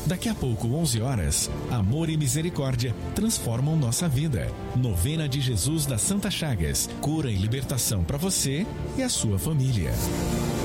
Daqui a pouco, 11 horas, Amor e Misericórdia transformam nossa vida. Novena de Jesus das Santas Chagas, cura e libertação para você e a sua família.